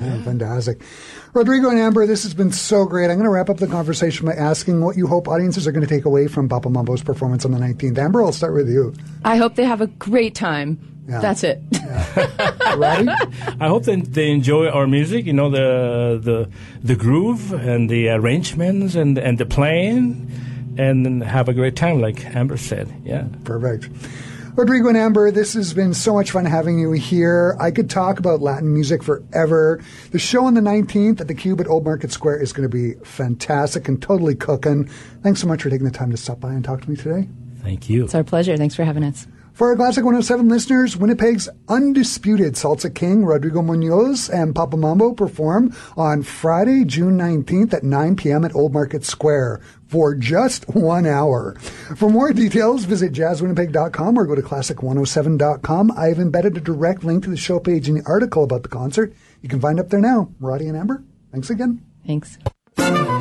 Yeah. Fantastic. Rodrigo and Amber, this has been so great. I'm going to wrap up the conversation by asking what you hope audiences are going to take away from Papa Mambo's performance on the 19th. Amber, I'll start with you. I hope they have a great time. Yeah. That's it. Yeah. Roddy? I hope that they enjoy our music, you know, the groove and the arrangements and the playing, and have a great time, like Amber said. Yeah. Perfect. Rodrigo and Amber, this has been so much fun having you here. I could talk about Latin music forever. The show on the 19th at the Cube at Old Market Square is going to be fantastic and totally cooking. Thanks so much for taking the time to stop by and talk to me today. Thank you. It's our pleasure. Thanks for having us. For our Classic 107 listeners, Winnipeg's undisputed salsa king, Rodrigo Munoz, and Papa Mambo perform on Friday, June 19th at 9 p.m. at Old Market Square for just 1 hour. For more details, visit jazzwinnipeg.com or go to classic107.com. I've embedded a direct link to the show page in the article about the concert. You can find up there now. Roddy and Amber, thanks again. Thanks.